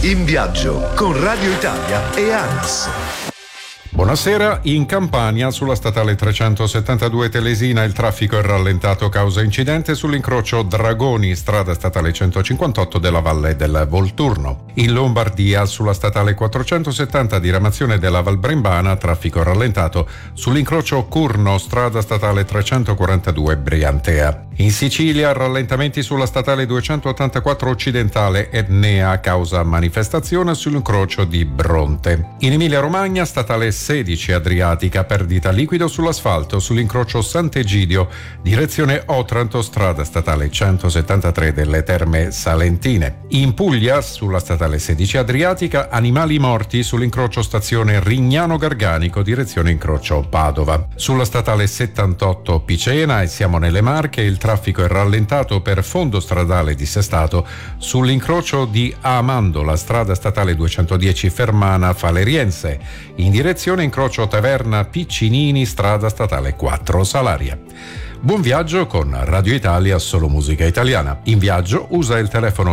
In viaggio con Radio Italia e ANAS. Buonasera. In Campania, sulla statale 372 Telesina, il traffico è rallentato causa incidente sull'incrocio Dragoni, strada statale 158 della Valle del Volturno. In Lombardia, sulla statale 470 diramazione della Valbrembana, traffico rallentato sull'incrocio Curno, strada statale 342 Briantea. In Sicilia, rallentamenti sulla statale 284 occidentale Etnea, causa manifestazione sull'incrocio di Bronte. In Emilia-Romagna, statale 16 Adriatica, perdita liquido sull'asfalto sull'incrocio Sant'Egidio, direzione Otranto, strada statale 173 delle Terme Salentine. In Puglia, sulla statale 16 Adriatica, animali morti sull'incrocio stazione Rignano Garganico, direzione incrocio Padova. Sulla statale 78 Picena, e siamo nelle Marche, il traffico è rallentato per fondo stradale dissestato sull'incrocio di Amandola, strada statale 210 Fermana Faleriense, in direzione incrocio Taverna Piccinini, strada statale 4 Salaria. Buon viaggio con Radio Italia, solo musica italiana. In viaggio usa il telefono